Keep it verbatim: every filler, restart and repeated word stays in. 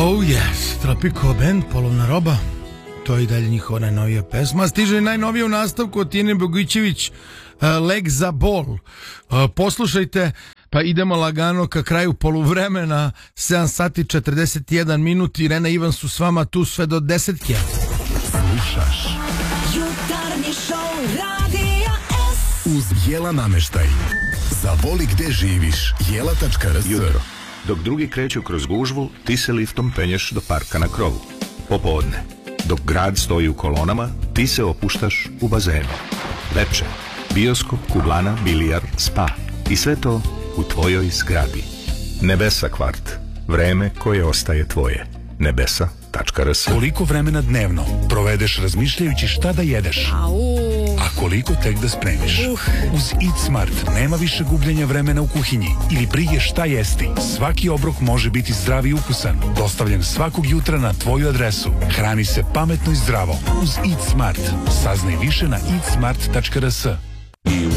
Oh yes, Tropico Band, Polovna roba. To je i dalje njihova najnovija pesma. Stiže i najnovija u nastavku od Tine Bogićević, uh, Leg za bol. Uh, poslušajte, pa idemo lagano ka kraju poluvremena. sedam sati četrdeset jedan minut. Irena i Ivan su s vama tu sve do desetke. Slušaš Jutarnji šou Radija S. uz Jela nameštaj. Zavoli gde živiš. Jela tačka rs. Jutro. Dok drugi kreću kroz gužvu, ti se liftom penješ do parka na krovu. Popodne. Dok grad stoji u kolonama, ti se opuštaš u bazenu. Veče. Bioskop, kuglana, bilijar, spa. I sve to u tvojoj zgradi. Nebesa kvart. Vreme koje ostaje tvoje. Nebesa tačka rs. Koliko vremena dnevno provedeš razmišljajući šta da jedeš? Au. A koliko tek da spremiš? Uh. Uz Eat Smart nema više gubljenja vremena u kuhinji ili brige šta jesti. Svaki obrok može biti zdrav i ukusan. Dostavljen svakog jutra na tvoju adresu. Hrani se pametno i zdravo. Uz Eat Smart. Saznaj više na eat smart tačka rs. I u